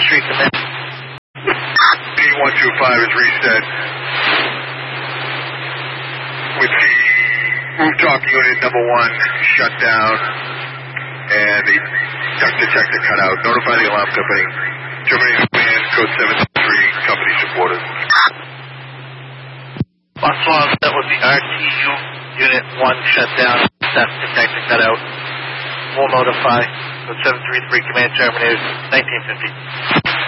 Street Command. P125 is reset. With the rooftop unit number 1 shut down and the duct detector cut out. Notify the alarm company. Terminating command, code 723, company supported. Foxtrot, that was the RTU Unit 1 shut down. Duct detector cut out. We'll notify. Code 733, command terminated, 1950.